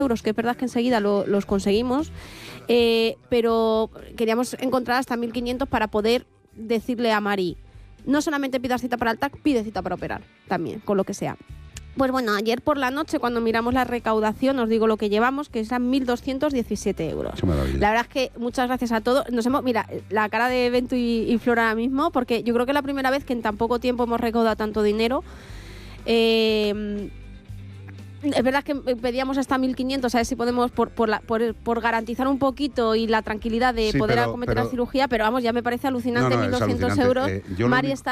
euros, que es verdad que enseguida los conseguimos, pero queríamos encontrar hasta 1.500 para poder decirle a Mari, no solamente pidas cita para el TAC, pide cita para operar también, con lo que sea. Pues bueno, ayer por la noche, cuando miramos la recaudación, os digo lo que llevamos, que eran 1.217 euros. Qué maravilla. La verdad es que muchas gracias a todos. Mira, la cara de Bentu y Flora ahora mismo, porque yo creo que es la primera vez que en tan poco tiempo hemos recaudado tanto dinero. Es verdad que pedíamos hasta 1.500, a ver si podemos, por garantizar un poquito y la tranquilidad de poder acometer la cirugía, pero vamos, ya me parece alucinante, 1.200 euros. Mari está